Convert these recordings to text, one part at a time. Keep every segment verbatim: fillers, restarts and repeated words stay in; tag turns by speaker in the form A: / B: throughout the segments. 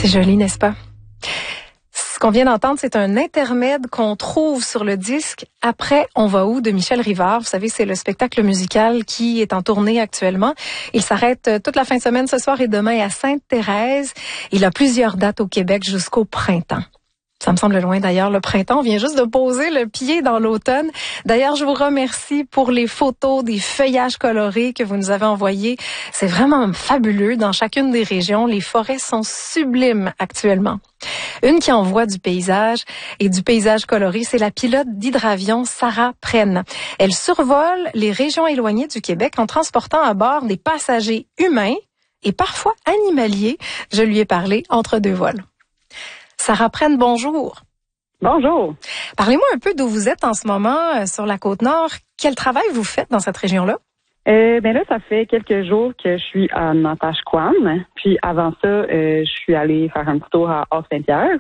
A: C'est joli, n'est-ce pas? Ce qu'on vient d'entendre, c'est un intermède qu'on trouve sur le disque « Après, on va où » de Michel Rivard. Vous savez, c'est le spectacle musical qui est en tournée actuellement. Il s'arrête toute la fin de semaine ce soir et demain à Sainte-Thérèse. Il a plusieurs dates au Québec jusqu'au printemps. Ça me semble loin d'ailleurs, le printemps. On vient juste de poser le pied dans l'automne. D'ailleurs, je vous remercie pour les photos des feuillages colorés que vous nous avez envoyés. C'est vraiment fabuleux dans chacune des régions. Les forêts sont sublimes actuellement. Une qui envoie du paysage et du paysage coloré, c'est la pilote d'hydravion Sarah Prenne. Elle survole les régions éloignées du Québec en transportant à bord des passagers humains et parfois animaliers. Je lui ai parlé entre deux vols. Sarah Prenne, bonjour.
B: Bonjour.
A: Parlez-moi un peu d'où vous êtes en ce moment euh, sur la Côte-Nord. Quel travail vous faites dans cette région-là?
B: Euh, ben là, ça fait quelques jours que je suis à Natashquan. Puis avant ça, euh, je suis allée faire un petit tour à Haute-Saint-Pierre.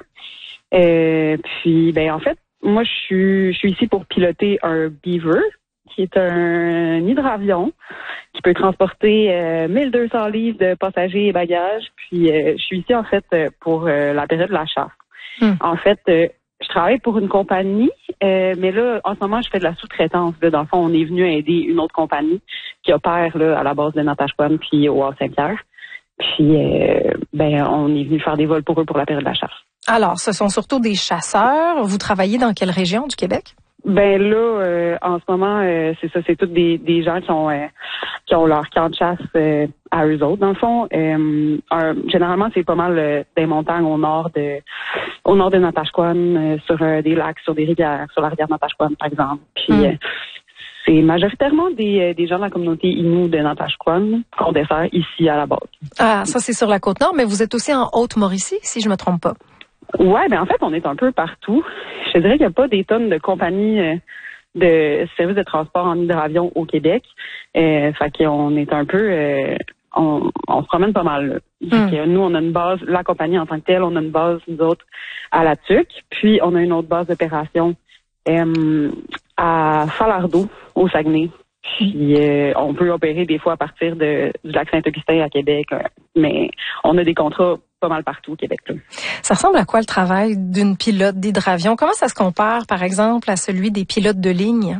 B: Euh, puis, ben en fait, moi, je suis, je suis ici pour piloter un Beaver, qui est un hydravion qui peut transporter euh, mille deux cents livres de passagers et bagages. Puis, euh, je suis ici, en fait, pour euh, la période de la chasse. Hmm. En fait, euh, je travaille pour une compagnie, euh, mais là, en ce moment, je fais de la sous-traitance. Là. Dans le fond, on est venu aider une autre compagnie qui opère là, à la base de Natashquan puis au Haut-Saint-Pierre. Puis, euh, ben, on est venu faire des vols pour eux pour la période de la chasse. Alors,
A: ce sont surtout des chasseurs. Vous travaillez dans quelle région du Québec?
B: Ben là, euh, en ce moment, euh, c'est ça, c'est tous des, des gens qui ont euh, qui ont leur camp de chasse euh, à eux autres. Dans le fond, euh, un, généralement, c'est pas mal euh, des montagnes au nord de au nord de Natashquan, euh, sur euh, des lacs, sur des rivières, sur la rivière Natashquan, par exemple. Puis mm. euh, c'est majoritairement des, des gens de la communauté Innu de Natashquan qu'on dessert ici à la base.
A: Ah, ça c'est sur la Côte-Nord, mais vous êtes aussi en Haute-Mauricie, si je me trompe pas.
B: Ouais, ben en fait, on est un peu partout. Je dirais qu'il n'y a pas des tonnes de compagnies euh, de services de transport en hydravion au Québec. Euh, fait qu'on est un peu... Euh, on, on se promène pas mal. Mm. Que nous, on a une base, la compagnie en tant que telle, on a une base, nous autres, à La Tuque. Puis, on a une autre base d'opération euh, à Falardeau, au Saguenay. Puis, euh, on peut opérer des fois à partir de, du lac Saint-Augustin à Québec. Euh, mais on a des contrats pas mal partout au Québec. Là.
A: Ça ressemble à quoi le travail d'une pilote d'hydravion? Comment ça se compare, par exemple, à celui des pilotes de ligne?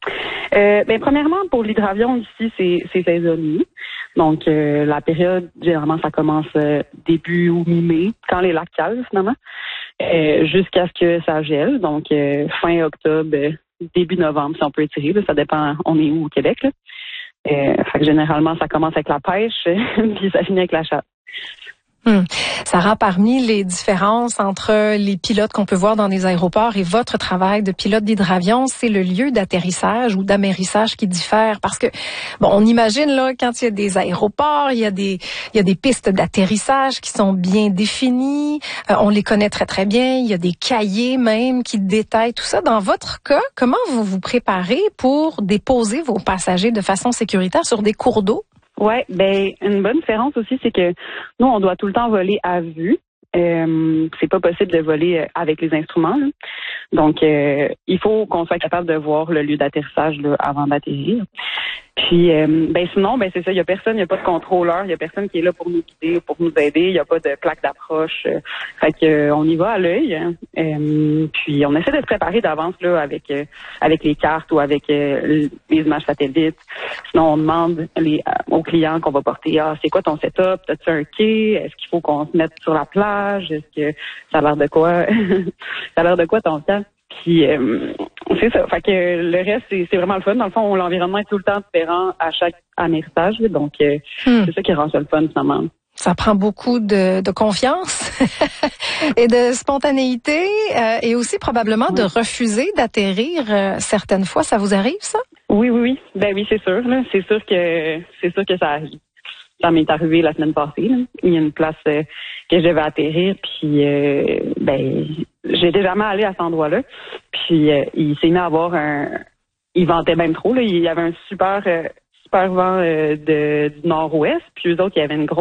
B: Euh, ben, premièrement, pour l'hydravion, ici, c'est, c'est saisonnier. Donc, euh, la période, généralement, ça commence euh, début ou mi-mai, quand les lacs calent, finalement, euh, jusqu'à ce que ça gèle. Donc, euh, fin octobre, euh, début novembre, si on peut étirer. Là, ça dépend, on est où au Québec. Là. Euh, fait que généralement, ça commence avec la pêche, puis ça finit avec la chasse.
A: Hum. Sarah, parmi les différences entre les pilotes qu'on peut voir dans des aéroports et votre travail de pilote d'hydravion, c'est le lieu d'atterrissage ou d'amérissage qui diffère. Parce que, bon, on imagine, là, quand il y a des aéroports, il y a des, il y a des pistes d'atterrissage qui sont bien définies. Euh, on les connaît très, très bien. Il y a des cahiers même qui détaillent tout ça. Dans votre cas, comment vous vous préparez pour déposer vos passagers de façon sécuritaire sur des cours d'eau?
B: Ouais, ben une bonne différence aussi, c'est que nous, on doit tout le temps voler à vue. Euh, c'est pas possible de voler avec les instruments. Là. Donc, euh, il faut qu'on soit capable de voir le lieu d'atterrissage là, avant d'atterrir. Puis, euh, ben sinon, ben c'est ça, il y a personne, il y a pas de contrôleur, il y a personne qui est là pour nous guider, pour nous aider, il y a pas de plaque d'approche. Euh, fait que euh, on y va à l'œil. Hein. Euh, puis on essaie de se préparer d'avance là avec euh, avec les cartes ou avec euh, les images satellites. Sinon, on demande les, euh, aux clients qu'on va porter, ah, c'est quoi ton setup, t'as-tu un quai, est-ce qu'il faut qu'on se mette sur la plage, est-ce que ça a l'air de quoi, ça a l'air de quoi ton temps? Puis euh, c'est ça. Fait que le reste, c'est, c'est vraiment le fun. Dans le fond, l'environnement est tout le temps différent à chaque amérissage. Donc, euh, hmm. c'est ça qui rend ça le fun, finalement.
A: Ça prend beaucoup de, de confiance et de spontanéité euh, et aussi probablement oui. de refuser d'atterrir euh, certaines fois. Ça vous arrive, ça?
B: Oui, oui, oui. Ben oui, c'est sûr. Là. C'est sûr que c'est sûr que ça arrive. Ça m'est arrivé la semaine passée. Là. Il y a une place euh, que je devais atterrir, puis euh, ben j'étais jamais allée à cet endroit-là. Puis euh, il s'est mis à avoir un, il ventait même trop. Là. Il y avait un super euh, super vent euh, de, du nord-ouest, puis eux autres, il y avait une grosse